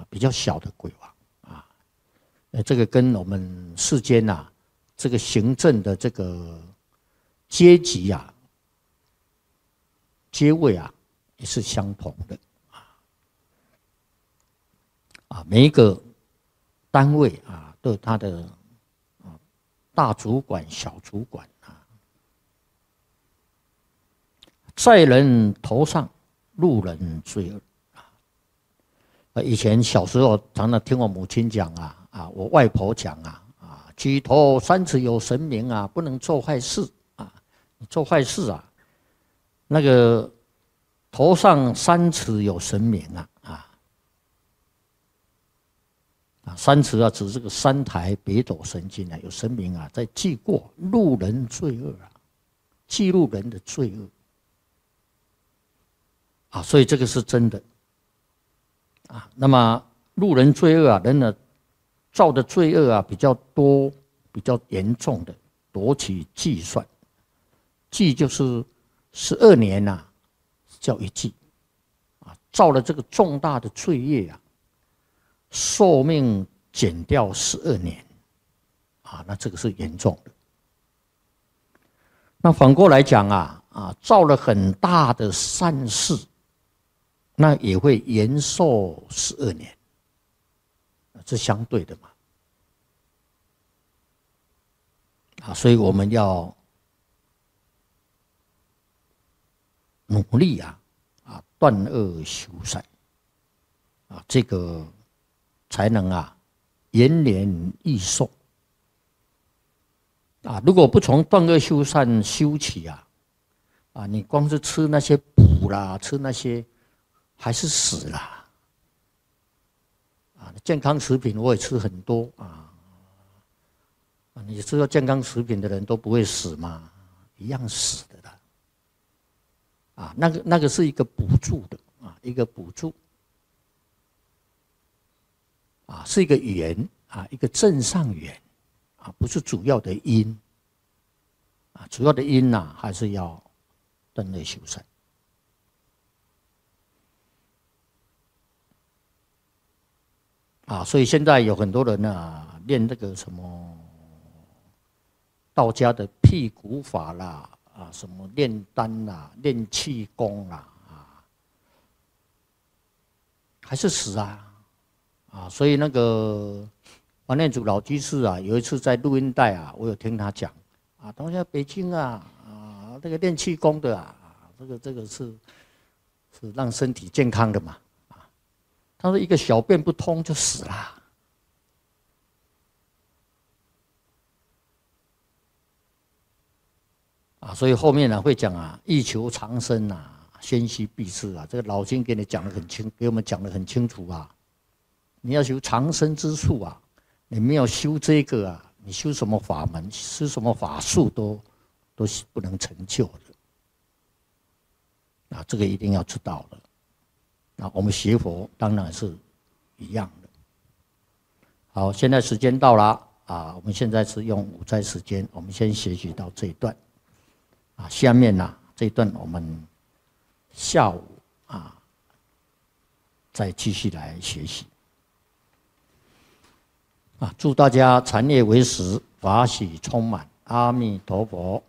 比较小的鬼王啊。这个跟我们世间啊这个行政的这个阶级啊、阶位啊也是相同的啊。每一个单位啊都有它的大主管、小主管啊。在人头上，路人罪恶啊。以前小时候常常听我母亲讲啊，我外婆讲举头三尺有神明啊，不能做坏事啊。你做坏事啊，那个头上三尺有神明三尺啊，指这个三台北斗神经啊，有神明啊在记过路人罪恶啊，记录人的罪恶啊，所以这个是真的啊。那么路人罪恶啊，人呢造的罪恶啊比较多、比较严重的，夺取计算，计就是12年呐，叫一计啊。造了这个重大的罪业啊，寿命减掉12年啊，那这个是严重的。那反过来讲造了很大的善事，那也会延寿12年，这相对的嘛。所以我们要努力断恶修善这个才能延年益寿如果不从断恶修善修起你光是吃那些补啦，吃那些还是死啦健康食品我也吃很多你知道健康食品的人都不会死吗？一样死的啦那个是一个补助的一个补助是一个缘一个正上缘不是主要的因主要的因还是要断恶修善所以现在有很多人练那个什么道家的辟谷法啦什么炼丹啦、练气功啦还是死所以那个王念祖老居士有一次在录音带我有听他讲当下北京这个练气功的这个是让身体健康的嘛他说一个小便不通就死了所以后面会讲欲求长生先须避世这个老经给你讲得很清，给我们讲得很清楚你要求长生之术你没有修这个你修什么法门、修什么法术都不能成就的这个一定要知道的我们学佛当然是一样的。好，现在时间到了我们现在是用午斋时间，我们先学习到这一段下面这一段我们下午再继续来学习祝大家禅业为实，法喜充满，阿弥陀佛。